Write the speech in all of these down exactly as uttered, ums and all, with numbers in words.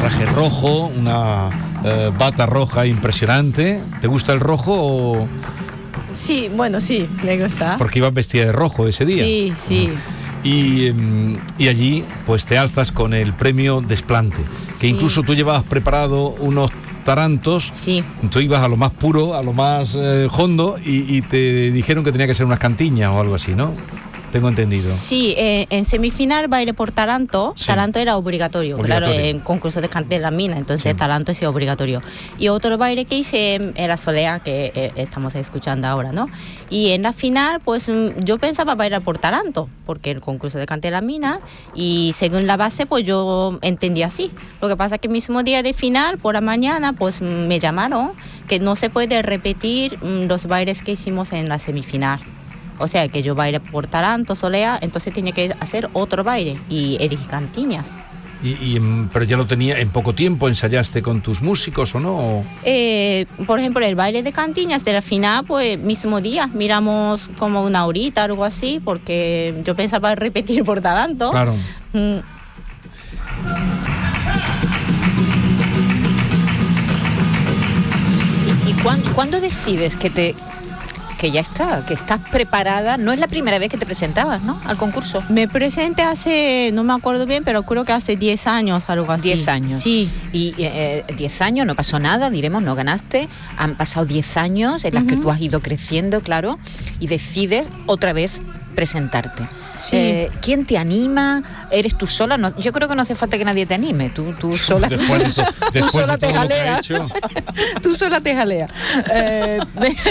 traje rojo, una eh, bata roja impresionante. ¿Te gusta el rojo o...? Sí, bueno, sí, me gusta. Porque ibas vestida de rojo ese día. Sí, sí. Y, y allí pues te alzas con el premio Desplante, que Sí. incluso tú llevabas preparado unos tarantos. Sí. Tú ibas a lo más puro, a lo más eh, hondo y, y te dijeron que tenía que ser unas cantiñas o algo así, ¿no? Tengo entendido. Sí, eh, en semifinal baile por taranto. Sí. Taranto era obligatorio, Obligatorio. claro, en concurso de cante de la mina, entonces Sí. taranto es obligatorio. Y otro baile que hice era solea, que eh, estamos escuchando ahora, ¿no? Y en la final, pues mm, yo pensaba bailar por taranto, porque el concurso de cante de la mina, y según la base, pues yo entendí así. Lo que pasa es que el mismo día de final, por la mañana, pues mm, me llamaron que no se puede repetir mm, los bailes que hicimos en la semifinal. O sea, que yo baile por taranto, solea, entonces tenía que hacer otro baile y elegí cantiñas. Y, y, mm, pero ya lo tenía en poco tiempo, ¿ensayaste con tus músicos o no? Eh, por ejemplo, el baile de cantiñas de la final, pues mismo día, miramos como una horita, algo así, porque yo pensaba repetir por taranto. Claro. Mm. ¿Y, y cuándo, cuándo decides que te que ya está, que estás preparada? No es la primera vez que te presentabas, ¿no?, al concurso. Me presenté hace, no me acuerdo bien, pero creo que hace diez años, algo así. diez años. Sí. Y eh, diez años, no pasó nada, diremos, no ganaste. Han pasado diez años en las Uh-huh. que tú has ido creciendo, claro, y decides otra vez presentarte. Sí. Eh, ¿Quién te anima? ¿Eres tú sola? No, yo creo que no hace falta que nadie te anime. Tú, tú sola, Después de to- tú después sola de te todo lo que ha jaleas. hecho. Tú sola te jaleas. Eh,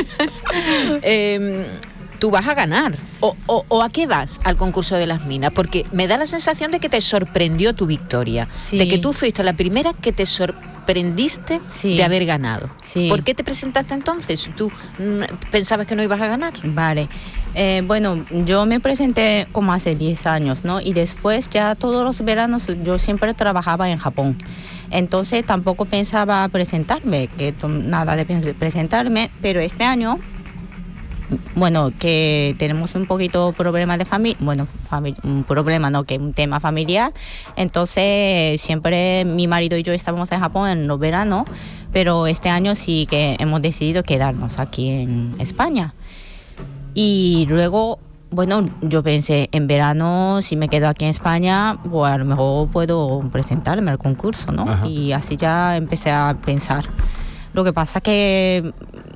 eh, tú vas a ganar. O, o, ¿O a qué vas al concurso de las minas? Porque me da la sensación de que te sorprendió tu victoria. Sí. De que tú fuiste la primera que te sorprendiste Sí. de haber ganado. Sí. ¿Por qué te presentaste entonces? ¿Tú mm, pensabas que no ibas a ganar? Vale. Eh, bueno, yo me presenté como hace diez años, ¿no? Y después ya todos los veranos yo siempre trabajaba en Japón. Entonces tampoco pensaba presentarme, que to- nada de pre- presentarme, pero este año, bueno, que tenemos un poquito problema de familia, bueno, fami- un problema, no, que un tema familiar. Entonces siempre mi marido y yo estábamos en Japón en los veranos, pero este año sí que hemos decidido quedarnos aquí en España. Y luego, bueno, yo pensé, en verano, si me quedo aquí en España, pues a lo mejor puedo presentarme al concurso, ¿no? Ajá. Y así ya empecé a pensar. Lo que pasa que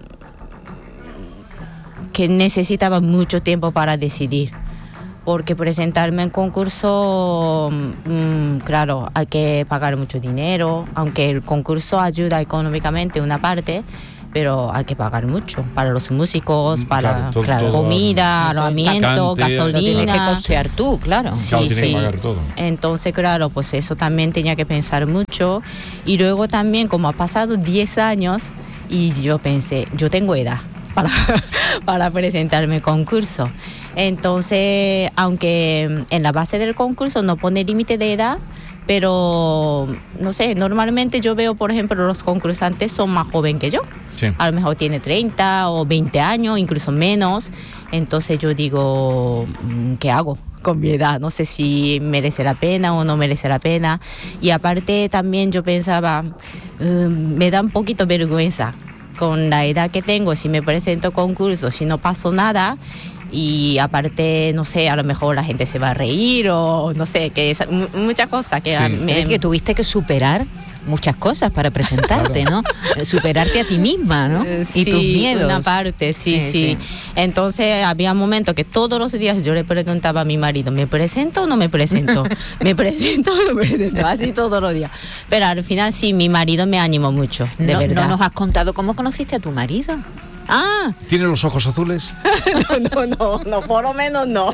que necesitaba mucho tiempo para decidir, porque presentarme en concurso, mm, claro, hay que pagar mucho dinero, aunque el concurso ayuda económicamente una parte, pero hay que pagar mucho para los músicos, para Claro, todo- claro, todo- comida, Eso, alojamiento, cante, Lo tienes que gasolina. costear tú, claro. Sí, Claro, tiene que sí. pagar todo. Entonces, claro, pues eso también tenía que pensar mucho. Y luego también, como ha pasado diez años, y yo pensé, yo tengo edad para, para presentarme al concurso. Entonces, aunque en la base del concurso no pone límite de edad, pero no sé, normalmente yo veo, por ejemplo, los concursantes son más jóvenes que yo. Sí. A lo mejor tiene treinta o veinte años, incluso menos. Entonces yo digo, mm, ¿qué hago con mi edad? No sé si merece la pena o no merece la pena. Y aparte también yo pensaba, eh, me da un poquito vergüenza con la edad que tengo, si me presento a concursos, si no paso nada. Y aparte, no sé, a lo mejor la gente se va a reír o no sé, que es mu- muchas cosas que Sí. a mí- Es que tuviste que superar muchas cosas para presentarte, ¿no? Superarte a ti misma, ¿no? Eh, Y tus sí, miedos. una parte, sí, Sí, sí, sí. Entonces había momentos que todos los días yo le preguntaba a mi marido, ¿me presento o no me presento? ¿Me presento o no me presento? Así todos los días. Pero al final sí, mi marido me animó mucho, de no, verdad. no nos has contado cómo conociste a tu marido. Ah, ¿Tiene los ojos azules? no, no, no, no, por lo menos no.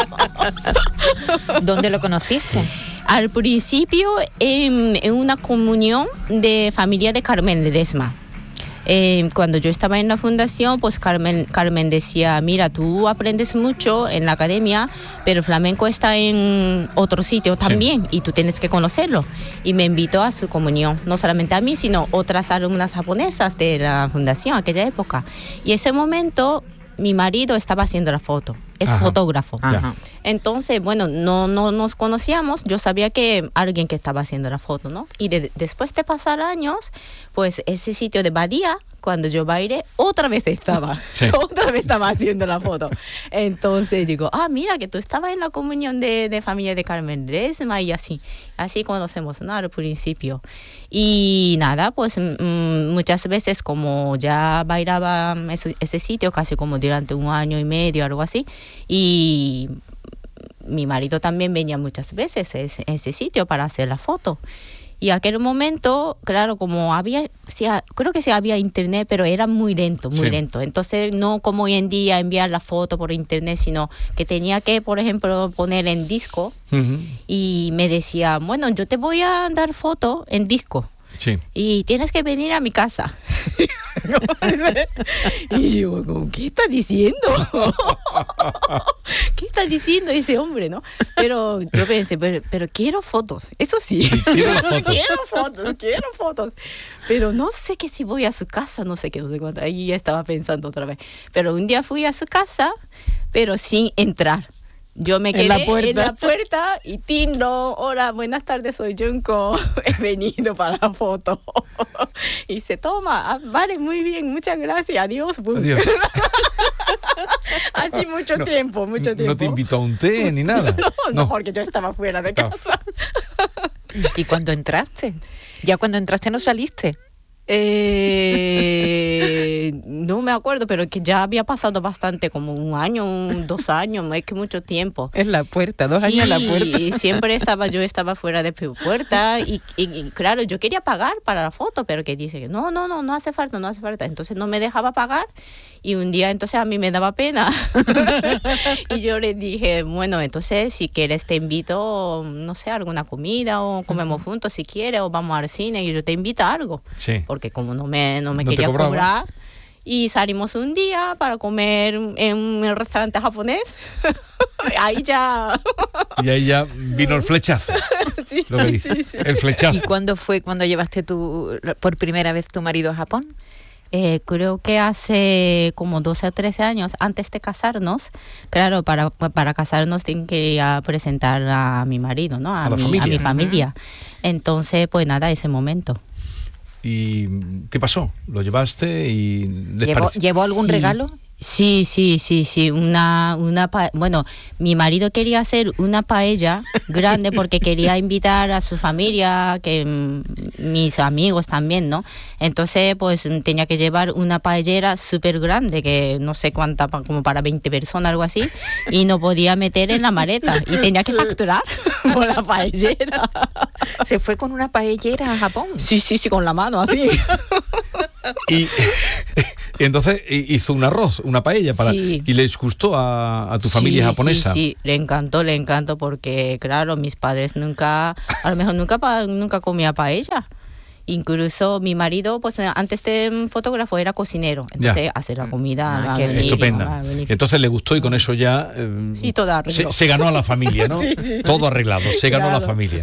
¿Dónde lo conociste? Al principio en, en una comunión de familia de Carmen Ledesma. Eh, cuando yo estaba en la fundación, pues Carmen, Carmen decía, mira, tú aprendes mucho en la academia, pero el flamenco está en otro sitio también, sí, y tú tienes que conocerlo. Y me invitó a su comunión, no solamente a mí, sino otras alumnas japonesas de la fundación, aquella época. Y ese momento mi marido estaba haciendo la foto, es Ajá. fotógrafo. Ajá. Entonces, bueno, no, no nos conocíamos, yo sabía que alguien que estaba haciendo la foto, ¿no? Y de- después de pasar años, pues ese sitio de Badía, cuando yo bailé, otra vez estaba, Sí. otra vez estaba haciendo la foto. Entonces digo, ah, mira que tú estabas en la comunión de, de familia de Carmen Resma y así, así conocemos, ¿no? Al principio. Y nada, pues mm, muchas veces como ya bailaba ese, ese sitio casi como durante un año y medio, algo así, y mi marido también venía muchas veces a ese, a ese sitio para hacer la foto. Y aquel momento, claro, como había, sí, ha- creo que sí había internet, pero era muy lento, muy Sí. lento. Entonces, no como hoy en día enviar la foto por internet, sino que tenía que, por ejemplo, poner en disco. Ujú. Y me decía, bueno, yo te voy a dar foto en disco Sí. y tienes que venir a mi casa. Y yo, como, ¿qué está diciendo? ¿Qué está diciendo ese hombre, no? Pero yo pensé, pero, pero quiero fotos, eso sí. quiero las fotos. quiero fotos, quiero fotos. Pero no sé que si voy a su casa, no sé qué, no sé cuánto. Ahí ya estaba pensando otra vez. Pero un día fui a su casa, pero sin entrar. Yo me En quedé la en puerta. la puerta y Tindo, hola, buenas tardes, soy Junko, he venido para la foto. Y se toma, ah, vale, muy bien, muchas gracias, adiós. Bum. Adiós. Así mucho tiempo, mucho tiempo. No te invitó a un té ni nada. No, no, porque yo estaba fuera de Ah. casa. ¿Y cuando entraste? Ya cuando entraste no saliste. Eh, no me acuerdo, pero que ya había pasado bastante, como un año, un- dos años, es que mucho tiempo. En la puerta, dos años en la puerta. Y siempre estaba, yo estaba fuera de pu- puerta y, y- y claro, yo quería pagar para la foto, pero que dice que no, no, no, no hace falta, no hace falta. Entonces no me dejaba pagar y un día entonces a mí me daba pena. Y yo le dije, bueno, entonces si quieres te invito, no sé, a alguna comida o comemos juntos si quieres o vamos al cine y yo te invito a algo. Sí. Porque como no me, no me No te quería cobraba. cobrar. Y salimos un día para comer en un restaurante japonés. Ahí ya... Y ahí ya vino el flechazo. Sí, Lo que sí, dice. sí, sí. El ¿Y flechazo. cuándo fue cuando llevaste tu, por primera vez tu marido a Japón? Eh, creo que hace como doce o trece años, antes de casarnos, claro, para, para casarnos tenía que ir a presentar a mi marido, ¿no? A, A la mi, familia. a mi familia. Entonces, pues nada, ese momento. ¿Y qué pasó? ¿Lo llevaste y les ¿Llevó, pareció? ¿llevó algún Sí. regalo? Sí, sí, sí, sí, una, una, pa- bueno, mi marido quería hacer una paella grande porque quería invitar a su familia, que mm, mis amigos también, ¿no? Entonces, pues mm, tenía que llevar una paellera súper grande, que no sé cuánta, pa- como para veinte personas, algo así, y no podía meter en la maleta y tenía que facturar por la paellera. ¿Se fue con una paellera a Japón? Sí, sí, sí, con la mano, así. Y, y entonces hizo un arroz, una paella para Sí. y les gustó a, a tu familia Sí, japonesa. Sí, sí, le encantó, le encantó porque, claro, mis padres nunca, a lo mejor nunca, pa- nunca comía paella. Incluso mi marido, pues antes de fotógrafo era cocinero, entonces Ya. hacer la comida Ah, va qué magnífico, Estupenda. va magnífico. Entonces le gustó y con eso ya eh, Sí, todo se, arregló. se ganó a la familia, ¿no? Sí, sí, sí. Todo arreglado, se ganó a la Claro. familia.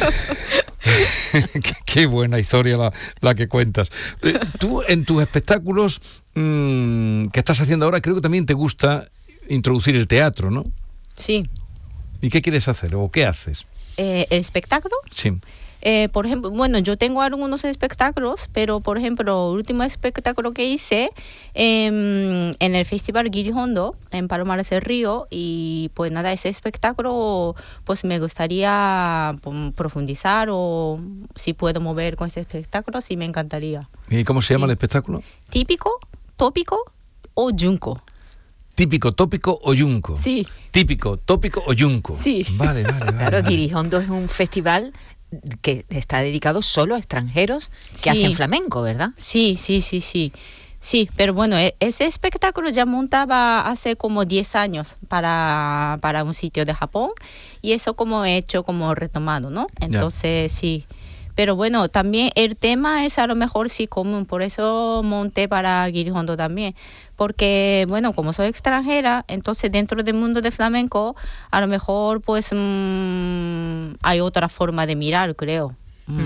qué, qué buena historia la, la que cuentas. Eh, Tú en tus espectáculos mm, que estás haciendo ahora creo que también te gusta introducir el teatro, ¿no? Sí. ¿Y qué quieres hacer o qué haces? Eh, el espectáculo, Sí. eh, por ejemplo, bueno, yo tengo algunos espectáculos, pero por ejemplo, el último espectáculo que hice em, en el Festival Girihondo, en Palomares del Río, y pues nada, ese espectáculo, pues me gustaría pum, profundizar o si puedo mover con ese espectáculo, sí me encantaría. ¿Y cómo se llama Sí. el espectáculo? Típico, tópico o junko. Típico, tópico o yunco. Sí. Típico, tópico o yunco. Sí. Vale, vale, vale. Claro, vale. Girihondo es un festival que está dedicado solo a extranjeros que Sí. hacen flamenco, ¿verdad? Sí, sí, sí, sí. Sí, pero bueno, e- ese espectáculo ya montaba hace como diez años para, para un sitio de Japón y eso como he hecho, como retomado, ¿no? Entonces, sí. Pero bueno, también el tema es a lo mejor sí común, por eso monté para Girihondo también. Porque, bueno, como soy extranjera, entonces dentro del mundo de flamenco, a lo mejor pues mm, hay otra forma de mirar, creo. Mm, Ujú.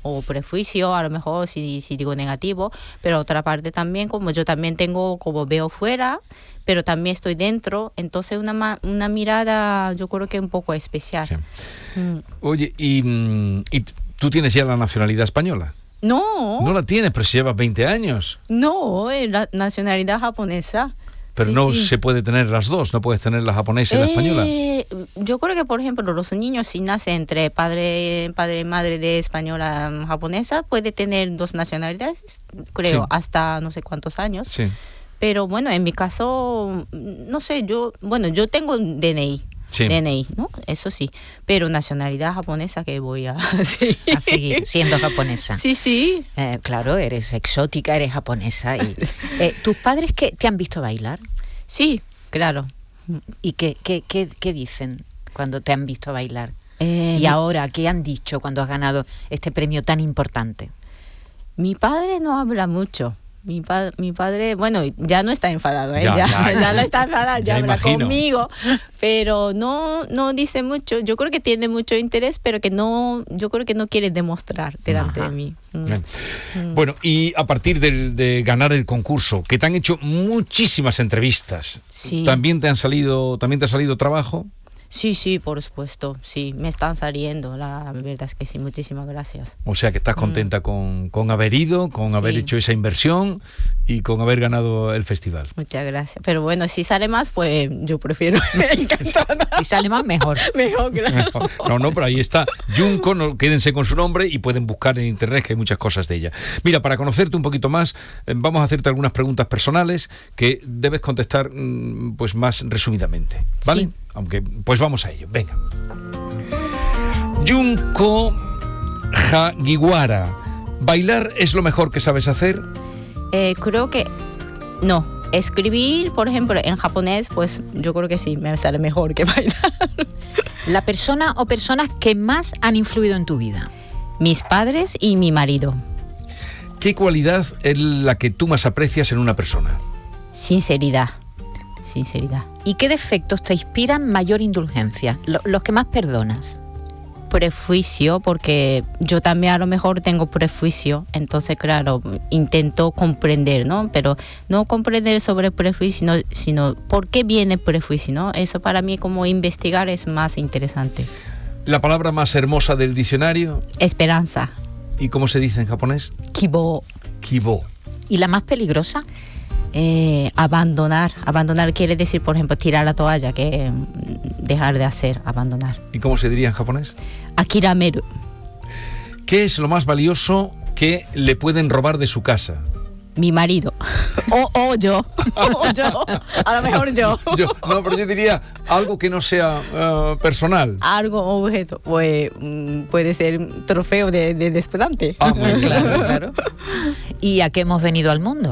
o prejuicio, a lo mejor si, si digo negativo, pero otra parte también, como yo también tengo, como veo fuera, pero también estoy dentro, entonces una, ma- una mirada yo creo que un poco especial. Sí. Mm. Oye, y, mm, y tú tienes ya la nacionalidad española. No, No la tienes, pero si llevas veinte años. no, es la nacionalidad japonesa. Pero Sí, no sí. se puede tener las dos, no puedes tener la japonesa y la española. Eh, yo creo que, por ejemplo, los niños si nacen entre padre, padre y madre de española mm, japonesa, puede tener dos nacionalidades, creo, Sí. hasta no sé cuántos años. Sí. Pero bueno, en mi caso, mm, no sé, yo, bueno, yo tengo un D N I. Sí. D N I, ¿no? Eso sí. Pero nacionalidad japonesa que voy a seguir. A seguir siendo japonesa. Sí, sí. Eh, claro, eres exótica, eres japonesa. Y, eh, ¿tus padres qué, te han visto bailar? Sí, claro. ¿Y qué, qué, qué, qué dicen cuando te han visto bailar? Eh, Y ahora, ¿qué han dicho cuando has ganado este premio tan importante? Mi padre no habla mucho. Mi, pa- mi padre, bueno, ya no está enfadado, ¿eh? Ya, ya, ya, ya, ya. no está enfadado, ya, Ya habla imagino. conmigo, pero no, no dice mucho. Yo creo que tiene mucho interés, pero que no, yo creo que no quiere demostrar delante Ajá. de mí. Mm. Bien. Bueno, y a partir del- de ganar el concurso, que te han hecho muchísimas entrevistas, Sí. ¿también te han salido, también te ha salido trabajo? Sí, sí, por supuesto, sí, me están saliendo, la verdad es que sí, muchísimas gracias. O sea que estás contenta con, con haber ido, con haber Sí. hecho esa inversión y con haber ganado el festival. Muchas gracias. Pero bueno, si sale más, pues yo prefiero. Encantada. Si sale más, mejor. Mejor, claro. No, no, pero ahí está Junko, no, quédense con su nombre y pueden buscar en internet que hay muchas cosas de ella. Mira, para conocerte un poquito más, eh, vamos a hacerte algunas preguntas personales que debes contestar mm, pues más resumidamente, ¿vale? Sí. Aunque, pues vamos a ello, venga. Junko Hagiwara, ¿bailar es lo mejor que sabes hacer? Eh, creo que no. Escribir, por ejemplo, en japonés, pues yo creo que sí, me sale mejor que bailar. La persona o personas que más han influido en tu vida. Mis padres y mi marido. ¿Qué cualidad es la que tú más aprecias en una persona? Sinceridad. Sinceridad. ¿Y qué defectos te inspiran mayor indulgencia? Lo- los que más perdonas. Prejuicio, porque yo también a lo mejor tengo prejuicio, entonces claro, intento comprender, ¿no? Pero no comprender sobre prejuicio, sino, sino por qué viene el prejuicio, ¿no? Eso para mí como investigar es más interesante. ¿La palabra más hermosa del diccionario? Esperanza. ¿Y cómo se dice en japonés? Kibo. Kibo. ¿Y la más peligrosa? Eh, abandonar. Abandonar quiere decir, por ejemplo, tirar la toalla, que mm, dejar de hacer, abandonar. ¿Y cómo se diría en japonés? Akirameru. ¿Qué es lo más valioso que le pueden robar de su casa? Mi marido. O, o yo. O yo. A lo mejor yo. Yo, no, pero yo diría algo que no sea eh, personal. Algo, objeto. Pues, mm, puede ser un trofeo de, de desplante. Ah, muy bien. Claro, claro. ¿Y a qué hemos venido al mundo?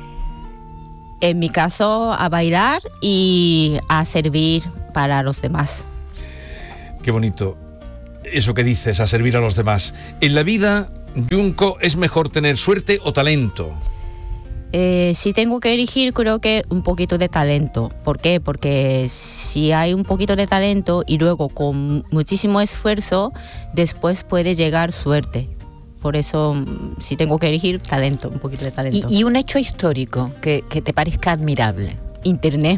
En mi caso, a bailar y a servir para los demás. Qué bonito. Eso que dices, a servir a los demás. En la vida, Junko, ¿es mejor tener suerte o talento? Eh, si tengo que elegir, creo que un poquito de talento. ¿Por qué? Porque si hay un poquito de talento y luego con muchísimo esfuerzo, después puede llegar suerte. Por eso, mm, si tengo que elegir, talento, un poquito de Y, talento. y un hecho histórico que, que te parezca admirable. Internet.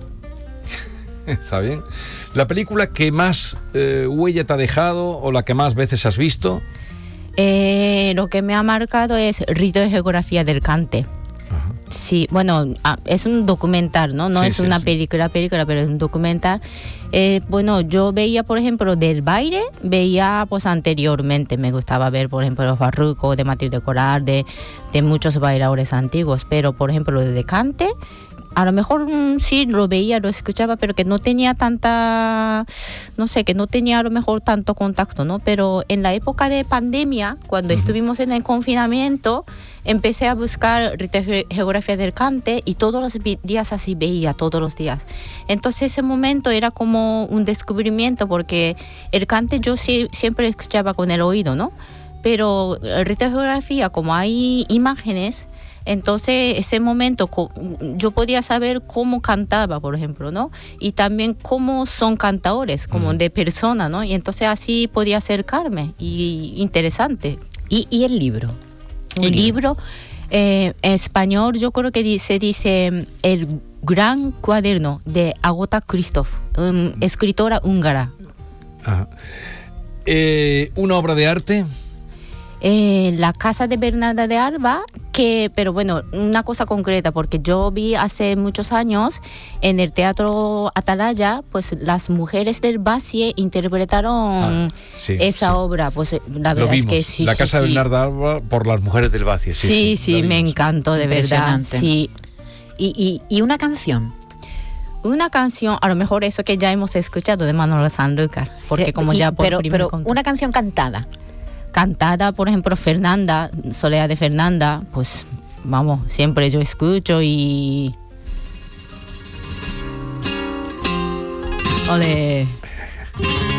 Está bien. ¿La película que más eh, huella te ha dejado o la que más veces has visto? Eh, lo que me ha marcado es Rito de Geografía del Cante. Ajá. Sí, bueno, ah, es un documental, ¿no? No Sí, es sí, una sí. película, película, pero es un documental. Eh, bueno, yo veía, por ejemplo, del baile, veía pues anteriormente, me gustaba ver, por ejemplo, los barrucos de Matilde Coral, de, de muchos bailadores antiguos, pero, por ejemplo, de cante, a lo mejor mm, sí lo veía, lo escuchaba, pero que no tenía tanta, no sé, que no tenía a lo mejor tanto contacto, ¿no? Pero en la época de pandemia, cuando Ujú. estuvimos en el confinamiento, empecé a buscar Rito de Ge- Geografía del Cante y todos los vi- días así veía, todos los días. Entonces ese momento era como un descubrimiento porque el cante yo sí- siempre escuchaba con el oído, ¿no? Pero el Rito de Geografía, como hay imágenes, entonces ese momento co- yo podía saber cómo cantaba, por ejemplo, ¿no? Y también cómo son cantadores, como Ujú. de persona, ¿no? Y entonces así podía acercarme y interesante. ¿Y, y el libro? El libro, eh, en español yo creo que dice, dice El Gran Cuaderno de Agota Christoph, um, escritora húngara. Ajá. Eh, ¿Una obra de arte? Eh, la casa de Bernarda de Alba, que, pero bueno, una cosa concreta, porque yo vi hace muchos años en el Teatro Atalaya, pues las mujeres del Basie interpretaron ah, sí, esa sí. obra, pues la Lo verdad vimos, es que sí. la sí, casa sí. de Bernarda Alba por las mujeres del Bacie. Sí, Sí, sí, sí, lo me vimos. encantó, de verdad. Impresionante. Sí. ¿Y, y, y una canción? Una canción, a lo mejor eso que ya hemos escuchado de Manolo Sanlúcar, porque como Y- ya por pero, primer pero contacto. una canción cantada. Cantada, por ejemplo, Fernanda, Soledad de Fernanda, pues vamos, siempre yo escucho y... Ole.